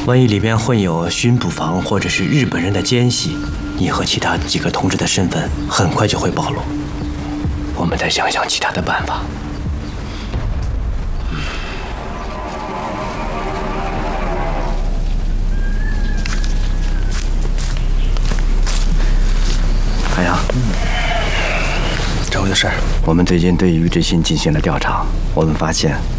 万一里边混有巡捕房或者是日本人的奸细，你和其他几个同志的身份很快就会暴露。我们再想想其他的办法。海洋， 找我的事儿， 我们最近对于志新进行了调查，我们发现